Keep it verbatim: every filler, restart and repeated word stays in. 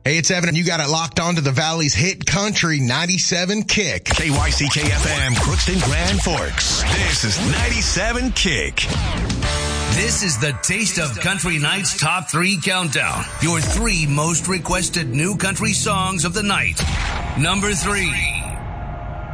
Hey, it's Evan, and you got it locked onto the Valley's hit country ninety-seven Kick. K Y C K F M, Crookston Grand Forks. This is ninety-seven Kick. This is the Taste of Country Night's Top three Countdown. Your three most requested new country songs of the night. Number three.